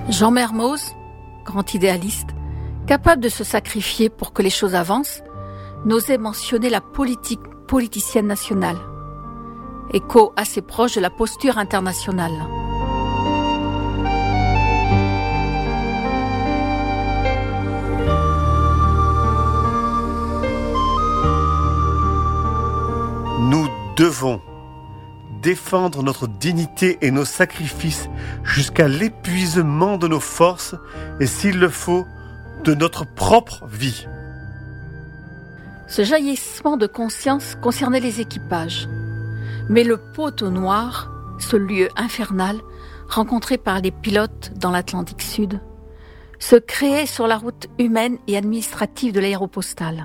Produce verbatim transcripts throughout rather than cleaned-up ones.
Jean Mermoz, grand idéaliste, capable de se sacrifier pour que les choses avancent, n'osait mentionner la politique politicienne nationale, écho assez proche de la posture internationale. Nous devons défendre notre dignité et nos sacrifices jusqu'à l'épuisement de nos forces et, s'il le faut, de notre propre vie. Ce jaillissement de conscience concernait les équipages. Mais le poteau noir, ce lieu infernal, rencontré par les pilotes dans l'Atlantique Sud, se créait sur la route humaine et administrative de l'aéropostale.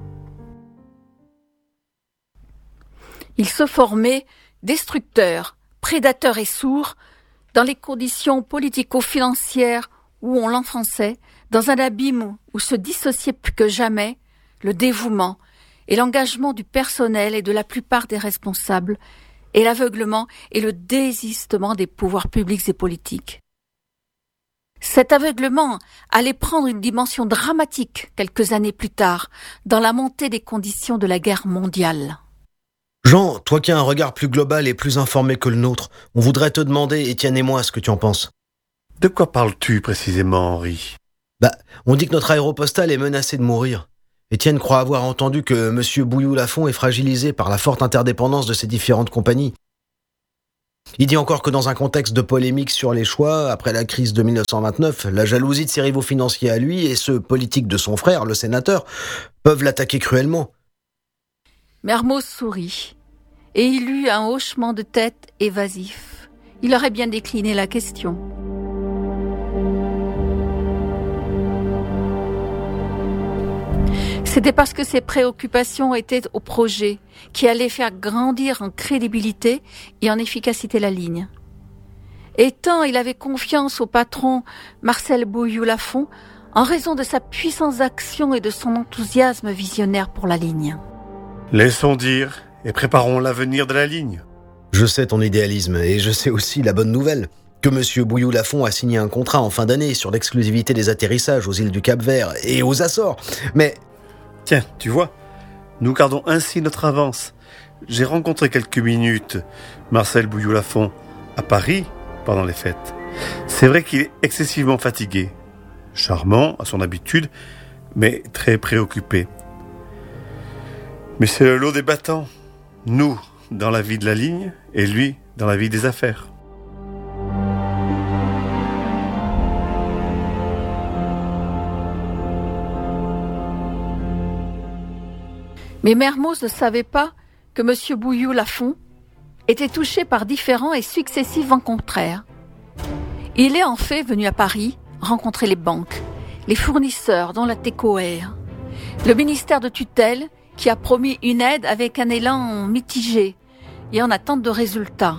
Il se formait destructeurs, prédateurs et sourds dans les conditions politico-financières où on l'enfonçait, dans un abîme où se dissociait plus que jamais le dévouement et l'engagement du personnel et de la plupart des responsables, et l'aveuglement et le désistement des pouvoirs publics et politiques. Cet aveuglement allait prendre une dimension dramatique quelques années plus tard, dans la montée des conditions de la guerre mondiale. Jean, toi qui as un regard plus global et plus informé que le nôtre, on voudrait te demander, Étienne et moi, ce que tu en penses. De quoi parles-tu précisément, Henri ? Bah, on dit que notre aéropostale est menacée de mourir. Étienne croit avoir entendu que M. Bouilloux-Lafont est fragilisé par la forte interdépendance de ses différentes compagnies. Il dit encore que dans un contexte de polémique sur les choix, après la crise de dix-neuf cent vingt-neuf, la jalousie de ses rivaux financiers à lui et ceux politiques de son frère, le sénateur, peuvent l'attaquer cruellement. Mermoz sourit, et il eut un hochement de tête évasif. Il aurait bien décliné la question. C'était parce que ses préoccupations étaient au projet, qui allait faire grandir en crédibilité et en efficacité la ligne. Et tant il avait confiance au patron Marcel Bouilloux-Lafont, en raison de sa puissance d'action et de son enthousiasme visionnaire pour la ligne. Laissons dire et préparons l'avenir de la ligne. Je sais ton idéalisme et je sais aussi la bonne nouvelle, que M. Bouilloux-Lafont a signé un contrat en fin d'année sur l'exclusivité des atterrissages aux îles du Cap-Vert et aux Açores. Mais... Tiens, tu vois, nous gardons ainsi notre avance. J'ai rencontré quelques minutes Marcel Bouilloux-Lafont à Paris pendant les fêtes. C'est vrai qu'il est excessivement fatigué. Charmant à son habitude, mais très préoccupé. Mais c'est le lot des battants. Nous, dans la vie de la ligne, et lui, dans la vie des affaires. Mais Mermoz ne savait pas que M. Bouilloux-Lafont était touché par différents et successifs vents contraires. Il est en fait venu à Paris rencontrer les banques, les fournisseurs dont la Tecoair, le ministère de tutelle qui a promis une aide avec un élan mitigé et en attente de résultats.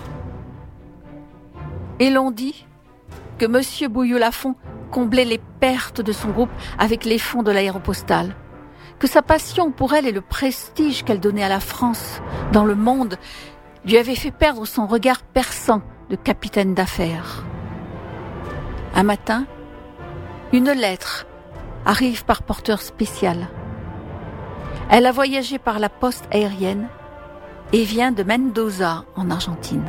Et l'on dit que M. Bouilloux-Lafont comblait les pertes de son groupe avec les fonds de l'aéropostale, que sa passion pour elle et le prestige qu'elle donnait à la France dans le monde lui avait fait perdre son regard perçant de capitaine d'affaires. Un matin, une lettre arrive par porteur spécial. Elle a voyagé par la poste aérienne et vient de Mendoza en Argentine.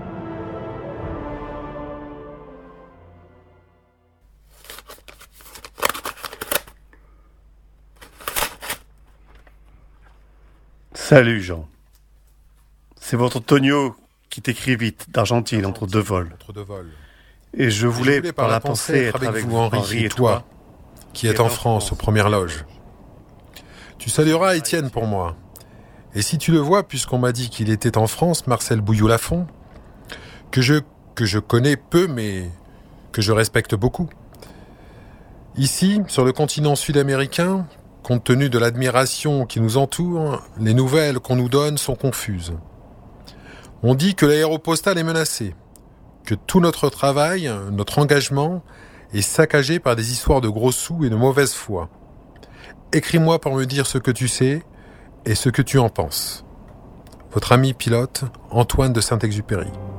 Salut Jean. C'est votre Tonio qui t'écrit vite d'Argentine entre deux vols. Et je voulais, je voulais par la pensée être avec vous, Henri, et toi, qui êtes en France, aux premières loges. Tu salueras Étienne pour moi. Et si tu le vois, puisqu'on m'a dit qu'il était en France, Marcel Bouilloux-Lafont, que je, que je connais peu, mais que je respecte beaucoup. Ici, sur le continent sud-américain, compte tenu de l'admiration qui nous entoure, les nouvelles qu'on nous donne sont confuses. On dit que l'aéropostale est menacée, que tout notre travail, notre engagement, est saccagé par des histoires de gros sous et de mauvaise foi. Écris-moi pour me dire ce que tu sais et ce que tu en penses. Votre ami pilote, Antoine de Saint-Exupéry.